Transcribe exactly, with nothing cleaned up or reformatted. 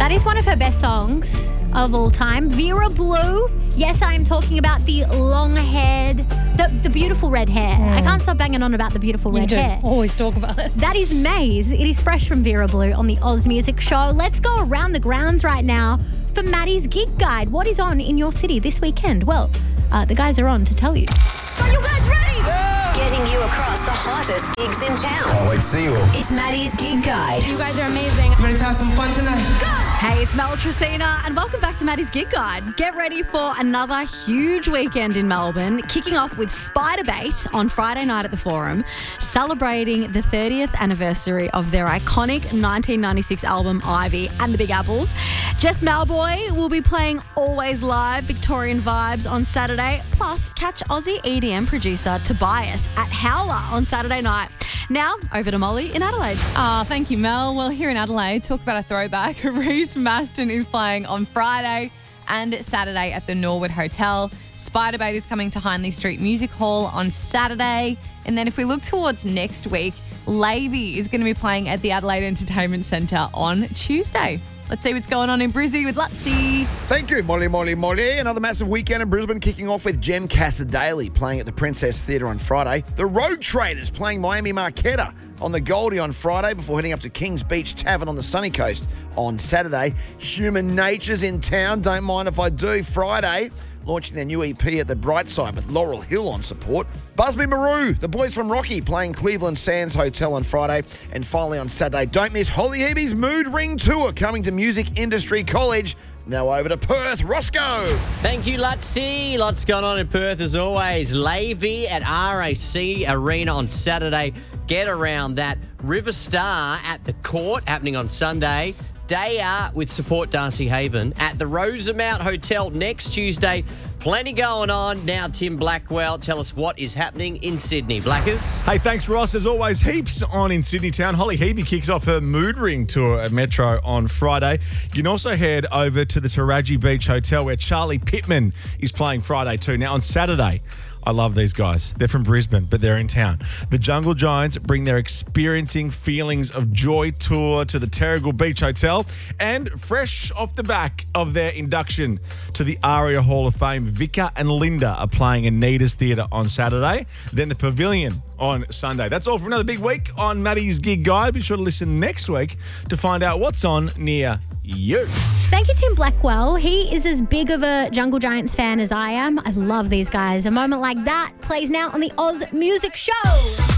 That is one of her best songs of all time. Vera Blue. Yes, I am talking about the long-haired, the, the beautiful red hair. Mm. I can't stop banging on about the beautiful red you do. hair. Always talk about it. That is Maze. It is fresh from Vera Blue on the Oz Music Show. Let's go around the grounds right now for Maddie's Gig Guide. What is on in your city this weekend? Well, uh, the guys are on to tell you. Are you guys ready? Yeah. Getting you across the hottest gigs in town. Can't wait to see you all. It's Maddie's Gig Guide. You guys are amazing. Ready to have some fun tonight? Go! Hey, it's Mel Tracina and welcome back to Maddie's Gig Guide. Get ready for another huge weekend in Melbourne, kicking off with Spiderbait on Friday night at the Forum, celebrating the thirtieth anniversary of their iconic nineteen ninety-six album Ivy and the Big Apples. Jess Malboy will be playing Always Live Victorian vibes on Saturday, plus catch Aussie E D M producer Tobias at Howler on Saturday night. Now, over to Molly in Adelaide. Oh, thank you, Mel. Well, here in Adelaide, talk about a throwback. Reece Maston is playing on Friday and Saturday at the Norwood Hotel. Spiderbait is coming to Hindley Street Music Hall on Saturday. And then if we look towards next week, Lavey is going to be playing at the Adelaide Entertainment Centre on Tuesday. Let's see what's going on in Brizzy with Lutzi. Thank you, Molly, Molly, Molly. Another massive weekend in Brisbane, kicking off with Jem Casadale playing at the Princess Theatre on Friday. The Road Traders playing Miami Marquetta on the Goldie on Friday before heading up to Kings Beach Tavern on the sunny coast on Saturday. Human Nature's in town, don't mind if I do, Friday, launching their new E P at the Brightside with Laurel Hill on support. Busby Maru, the boys from Rocky, playing Cleveland Sands Hotel on Friday. And finally on Saturday, don't miss Holly Hebe's Mood Ring Tour coming to Music Industry College. Now over to Perth, Roscoe. Thank you, Lutzi. Lots going on in Perth as always. Lavey at R A C Arena on Saturday. Get around that. River Star at the Court happening on Sunday. Day Art with Support Darcy Haven at the Rosemount Hotel next Tuesday. Plenty going on. Now, Tim Blackwell, tell us what is happening in Sydney. Blackers? Hey, thanks, Ross. As always, heaps on in Sydney town. Holly Hebe kicks off her Mood Ring tour at Metro on Friday. You can also head over to the Taraji Beach Hotel where Charlie Pittman is playing Friday too. Now, on Saturday, I love these guys. They're from Brisbane, but they're in town. The Jungle Giants bring their Experiencing Feelings of Joy tour to the Terrigal Beach Hotel. And fresh off the back of their induction to the ARIA Hall of Fame, Vika and Linda are playing Anita's Theatre on Saturday. Then the Pavilion on Sunday. That's all for another big week on Maddie's Gig Guide. Be sure to listen next week to find out what's on near you. Thank you, Tim Blackwell. He is as big of a Jungle Giants fan as I am. I love these guys. A moment like that plays now on the Oz Music Show.